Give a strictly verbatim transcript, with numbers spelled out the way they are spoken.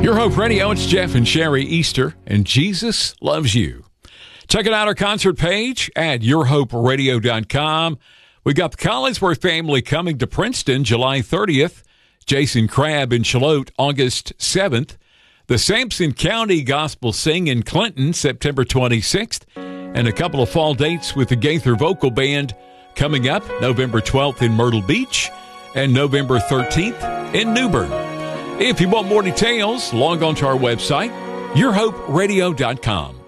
Your Hope Radio, it's Jeff and Sherry Easter, and Jesus loves you. Check out our concert page at your hope radio dot com. We got the Collinsworth family coming to Princeton July thirtieth, Jason Crabb in Charlotte August seventh, the Sampson County Gospel Sing in Clinton September twenty-sixth, and a couple of fall dates with the Gaither Vocal Band coming up November twelfth in Myrtle Beach and November thirteenth in New Bern. If you want more details, log on to our website, your hope radio dot com.